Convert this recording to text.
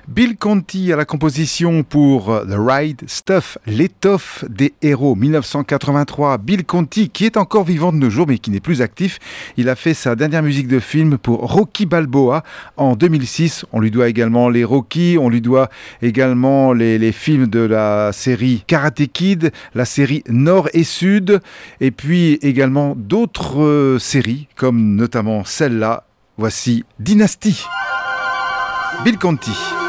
Bill Conti à la composition pour The Right Stuff, l'étoffe des héros, 1983. Bill Conti qui est encore vivant de nos jours mais qui n'est plus actif. Il a fait sa dernière musique de film pour Rocky Balboa en 2006. On lui doit également les Rocky, on lui doit également les films de la série Karate Kid, la série Nord et Sud et puis également d'autres séries comme notamment celle-là. Voici Dynasty. Bill Conti.